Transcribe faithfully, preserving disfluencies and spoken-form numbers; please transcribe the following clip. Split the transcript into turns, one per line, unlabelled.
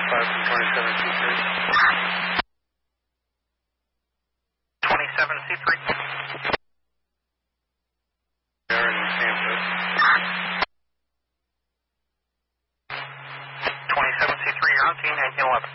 five from twenty-seven C three.
twenty-seven C three.
We are in Sanford.
twenty-seven C three, you're on scene, nineteen eleven.